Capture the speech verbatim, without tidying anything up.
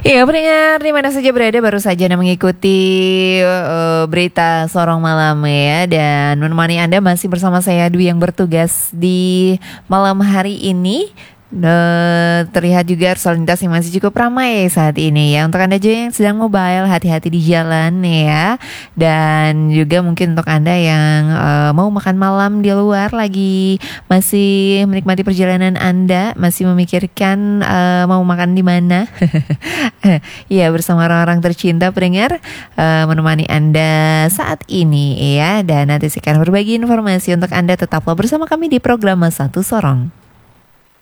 Ya, pendengar di mana saja berada baru saja Anda mengikuti uh, berita Sorong Malam ya, dan menemani Anda masih bersama saya Dwi yang bertugas di malam hari ini. Uh, terlihat juga arus lalu lintas yang masih cukup ramai saat ini ya. Untuk Anda juga yang sedang mobile, hati-hati di jalan ya. Dan juga mungkin untuk Anda yang uh, mau makan malam di luar, lagi masih menikmati perjalanan Anda, masih memikirkan uh, mau makan di mana. Ya, bersama orang-orang tercinta pendengar, uh, menemani Anda saat ini ya. Dan nanti saya akan berbagi informasi untuk Anda. Tetaplah bersama kami di program Satu Sorong.